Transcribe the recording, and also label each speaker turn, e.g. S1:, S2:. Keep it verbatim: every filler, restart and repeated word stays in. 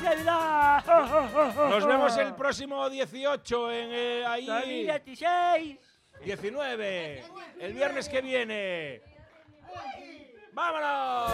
S1: Navidad.
S2: Nos vemos el próximo dieciocho en eh, ahí.
S1: dos mil dieciséis.
S2: diecinueve. El viernes que viene. ¡Vámonos!